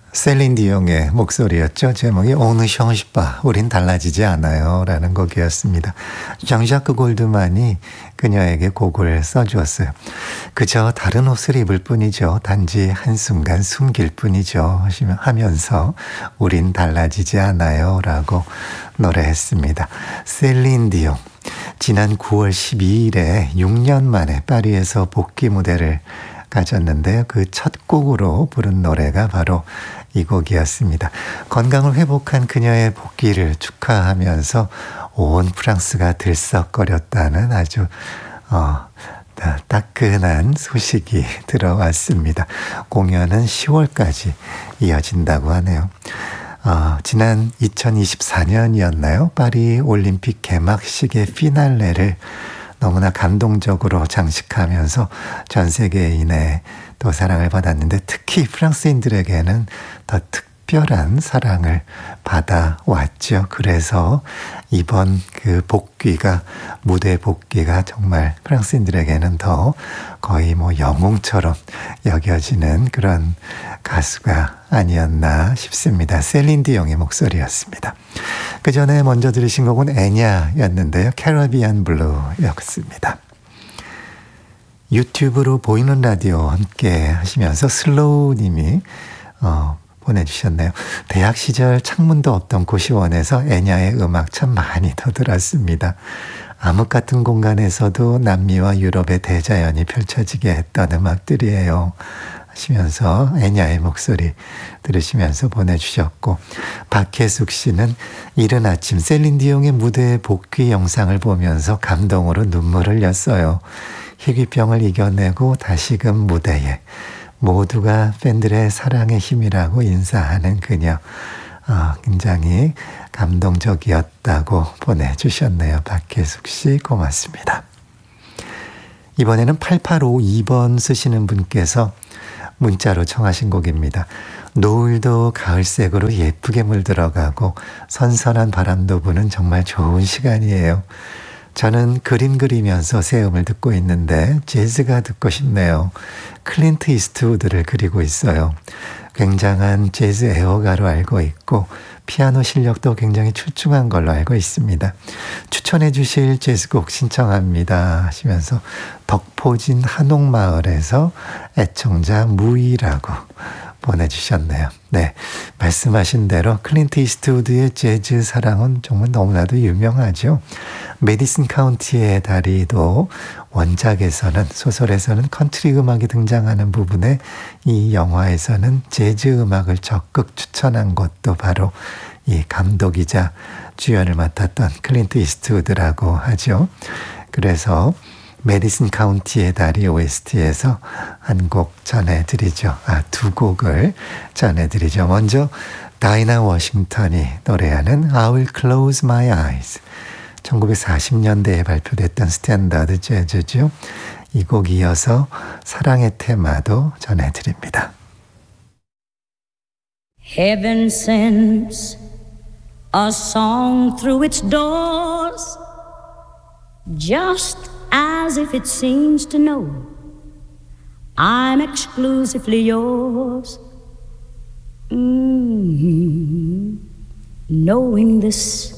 셀린 디옹의 목소리였죠. 제목이 On ne change pas, 우린 달라지지 않아요 라는 곡이었습니다. 장자크 골드만이 그녀에게 곡을 써주었어요. 그저 다른 옷을 입을 뿐이죠. 단지 한순간 숨길 뿐이죠 하면서 우린 달라지지 않아요 라고 노래했습니다. 셀린 디옹, 지난 9월 12일에 6년 만에 파리에서 복귀 무대를 가졌는데요. 그 첫 곡으로 부른 노래가 바로 이 곡이었습니다. 건강을 회복한 그녀의 복귀를 축하하면서 온 프랑스가 들썩거렸다는 아주 따끈한 소식이 들어왔습니다. 공연은 10월까지 이어진다고 하네요. 지난 2024년이었나요? 파리 올림픽 개막식의 피날레를 너무나 감동적으로 장식하면서 전 세계인의 또 사랑을 받았는데 특히 프랑스인들에게는 더 특별한 사랑을 받아왔죠. 그래서 이번 그 복귀가, 무대 복귀가 정말 프랑스인들에게는 더 거의 영웅처럼 여겨지는 그런 가수가 아니었나 싶습니다. 셀린 디옹의 목소리였습니다. 그 전에 먼저 들으신 곡은 애냐였는데요. 캐러비안 블루였습니다. 유튜브로 보이는 라디오 함께 하시면서 슬로우님이 보내주셨네요. 대학 시절 창문도 없던 고시원에서 애냐의 음악 참 많이 들었습니다. 암흑 같은 공간에서도 남미와 유럽의 대자연이 펼쳐지게 했던 음악들이에요 하시면서 애냐의 목소리 들으시면서 보내주셨고, 박혜숙 씨는 이른 아침 셀린 디옹의 무대 복귀 영상을 보면서 감동으로 눈물을 흘렸어요. 희귀병을 이겨내고 다시금 무대에, 모두가 팬들의 사랑의 힘이라고 인사하는 그녀, 굉장히 감동적이었다고 보내주셨네요. 박혜숙 씨 고맙습니다. 이번에는 8852번 쓰시는 분께서 문자로 청하신 곡입니다. 노을도 가을색으로 예쁘게 물들어가고 선선한 바람도 부는 정말 좋은 시간이에요. 저는 그림 그리면서 새 음을 듣고 있는데 재즈가 듣고 싶네요. 클린트 이스트우드를 그리고 있어요. 굉장한 재즈 애호가로 알고 있고 피아노 실력도 굉장히 출중한 걸로 알고 있습니다. 추천해 주실 재즈곡 신청합니다 하시면서 덕포진 한옥마을에서 애청자 무이라고 보내주셨네요. 네, 말씀하신 대로 클린트 이스트우드의 재즈 사랑은 정말 너무나도 유명하죠. 메디슨 카운티의 다리도 원작에서는, 소설에서는 컨트리 음악이 등장하는 부분에 이 영화에서는 재즈 음악을 적극 추천한 것도 바로 이 감독이자 주연을 맡았던 클린트 이스트우드라고 하죠. 그래서 메디슨 카운티의 다리 OST에서 한 곡 전해드리죠. 두 곡을 전해드리죠. 먼저 다이나 워싱턴이 노래하는 I will close my eyes. 1940년대에 발표됐던 스탠다드 재즈죠. 이 곡 이어서 사랑의 테마도 전해드립니다. Heaven sends a song through its doors, just as if it seems to know I'm exclusively yours. Knowing this,